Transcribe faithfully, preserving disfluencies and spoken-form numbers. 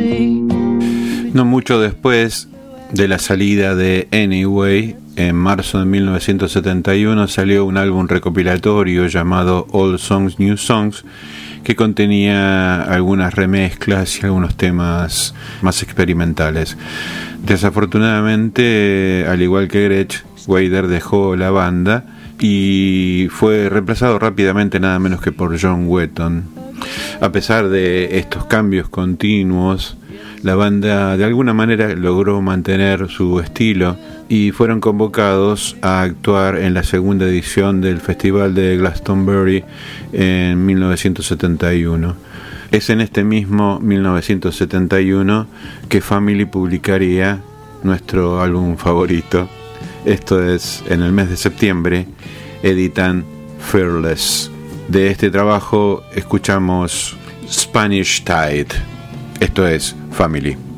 No mucho después de la salida de Anyway, en marzo de mil novecientos setenta y uno salió un álbum recopilatorio llamado Old Songs, New Songs, que contenía algunas remezclas y algunos temas más experimentales. Desafortunadamente, al igual que Gretsch, Wader dejó la banda y fue reemplazado rápidamente nada menos que por John Wetton. A pesar de estos cambios continuos, la banda de alguna manera logró mantener su estilo y fueron convocados a actuar en la segunda edición del Festival de Glastonbury en mil novecientos setenta y uno. Es en este mismo mil novecientos setenta y uno que Family publicaría nuestro álbum favorito. Esto es, en el mes de septiembre, editan Fearless. De este trabajo escuchamos Spanish Tide. Esto es Family.